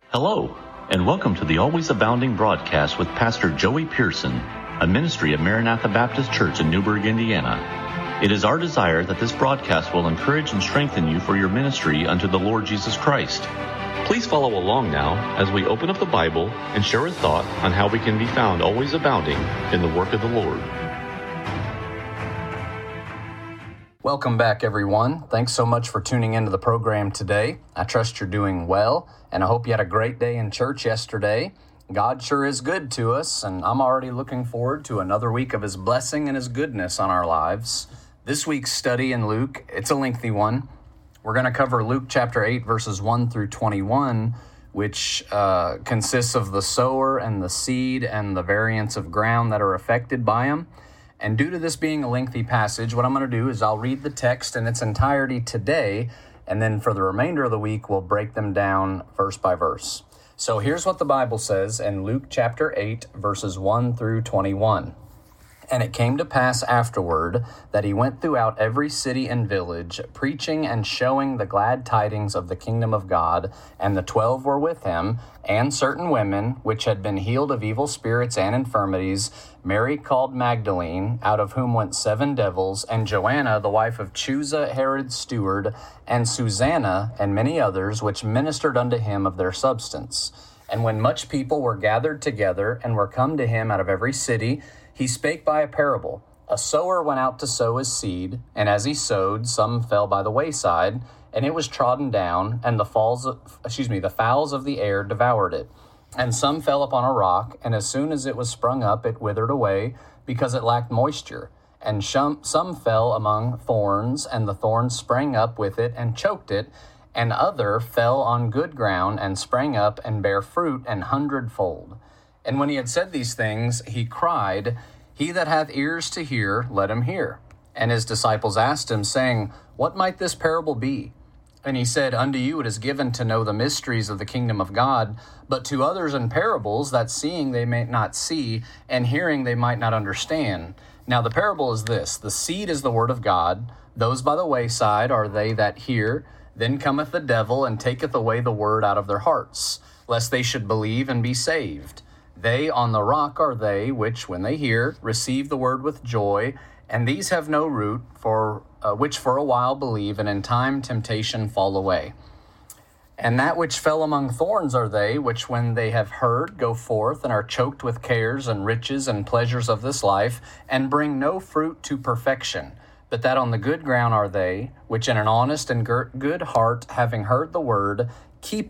Hello, and welcome to the Always Abounding broadcast with Pastor Joey Pearson, a ministry of Maranatha Baptist Church in Newburgh, Indiana. It is our desire that this broadcast will encourage and strengthen you for your ministry unto the Lord Jesus Christ. Please follow along now as we open up the Bible and share a thought on how we can be found always abounding in the work of the Lord. Welcome back, everyone. Thanks so much for tuning into the program today. I trust you're doing well, and I hope you had a great day in church yesterday. God sure is good to us, and I'm already looking forward to another week of His blessing and His goodness on our lives. This week's study in Luke, it's a lengthy one. We're going to cover Luke chapter 8, verses 1 through 21, which consists of the sower and the seed and the variants of ground that are affected by them. And due to this being a lengthy passage, what I'm going to do is I'll read the text in its entirety today, and then for the remainder of the week, we'll break them down verse by verse. So here's what the Bible says in Luke chapter 8, verses 1 through 21. And it came to pass afterward that he went throughout every city and village, preaching and showing the glad tidings of the kingdom of God. And the 12 were with him, and certain women, which had been healed of evil spirits and infirmities, Mary called Magdalene, out of whom went 7 devils, and Joanna, the wife of Chuza, Herod's steward, and Susanna, and many others, which ministered unto him of their substance. And when much people were gathered together, and were come to him out of every city, he spake by a parable. A sower went out to sow his seed, and as he sowed, some fell by the wayside, and it was trodden down, and the fowls of the air devoured it. And some fell upon a rock, and as soon as it was sprung up, it withered away, because it lacked moisture. And some fell among thorns, and the thorns sprang up with it, and choked it. And other fell on good ground, and sprang up, and bare fruit 100-fold. And when he had said these things, he cried, He that hath ears to hear, let him hear. And his disciples asked him, saying, What might this parable be? And he said, Unto you it is given to know the mysteries of the kingdom of God, but to others in parables, that seeing they may not see, and hearing they might not understand. Now the parable is this: the seed is the word of God. Those by the wayside are they that hear. Then cometh the devil, and taketh away the word out of their hearts, lest they should believe and be saved. They on the rock are they, which, when they hear, receive the word with joy, and these have no root, which for a while believe, and in time temptation fall away. And that which fell among thorns are they, which when they have heard, go forth, and are choked with cares and riches and pleasures of this life, and bring no fruit to perfection. But that on the good ground are they, which in an honest and good heart, having heard the word, keep